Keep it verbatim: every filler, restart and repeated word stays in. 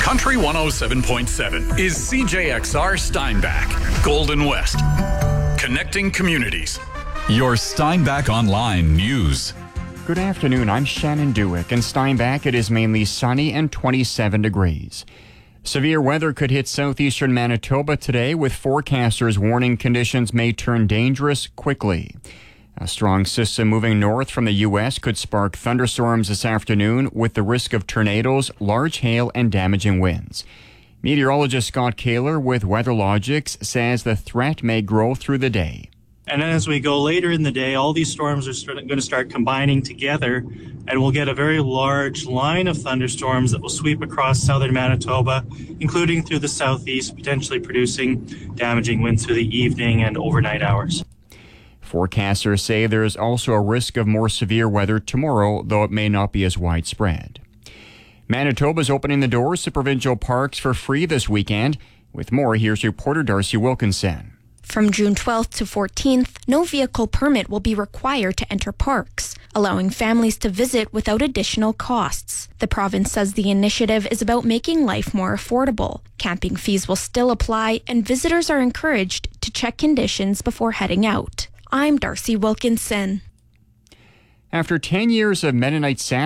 Country one oh seven point seven is C J X R Steinbach, Golden West. Connecting communities. Your Steinbach Online News. Good afternoon, I'm Shannon Dewick. In Steinbach, it is mainly sunny and twenty-seven degrees. Severe weather could hit southeastern Manitoba today, with forecasters warning conditions may turn dangerous quickly. A strong system moving north from the U S could spark thunderstorms this afternoon, with the risk of tornadoes, large hail, and damaging winds. Meteorologist Scott Kaler with WeatherLogics says the threat may grow through the day. And then as we go later in the day, all these storms are start, going to start combining together, and we'll get a very large line of thunderstorms that will sweep across southern Manitoba, including through the southeast, potentially producing damaging winds through the evening and overnight hours. Forecasters say there is also a risk of more severe weather tomorrow, though it may not be as widespread. Manitoba is opening the doors to provincial parks for free this weekend. With more, here's reporter Darcy Wilkinson. From June twelfth to fourteenth, no vehicle permit will be required to enter parks, allowing families to visit without additional costs. The province says the initiative is about making life more affordable. Camping fees will still apply, and visitors are encouraged to check conditions before heading out. I'm Darcy Wilkinson. After ten years of Mennonite